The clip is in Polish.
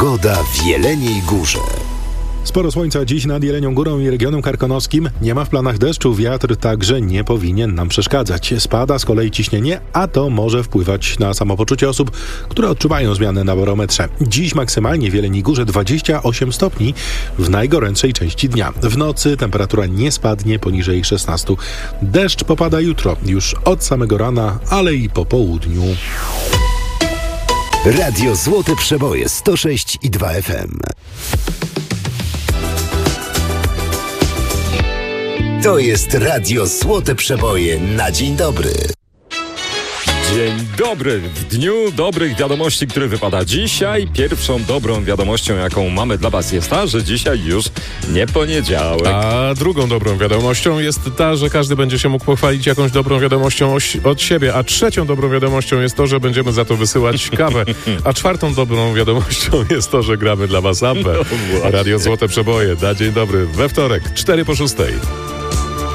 Pogoda w Jeleniej Górze. Sporo słońca dziś nad Jelenią Górą i regionem karkonoskim. Nie ma w planach deszczu, wiatr także nie powinien nam przeszkadzać. Spada z kolei ciśnienie, a to może wpływać na samopoczucie osób, które odczuwają zmiany na barometrze. Dziś maksymalnie w Jeleniej Górze 28 stopni w najgorętszej części dnia. W nocy temperatura nie spadnie poniżej 16. Deszcz popada jutro, już od samego rana, ale i po południu. Radio Złote Przeboje 106,2 FM. To jest Radio Złote Przeboje na dzień dobry. Dzień dobry. W dniu dobrych wiadomości, który wypada dzisiaj, pierwszą dobrą wiadomością, jaką mamy dla Was, jest ta, że dzisiaj już nie poniedziałek. A drugą dobrą wiadomością jest ta, że każdy będzie się mógł pochwalić jakąś dobrą wiadomością od siebie. A trzecią dobrą wiadomością jest to, że będziemy za to wysyłać kawę. A czwartą dobrą wiadomością jest to, że gramy dla Was ampę. Radio Złote Przeboje na dzień dobry we wtorek, 4 po 6.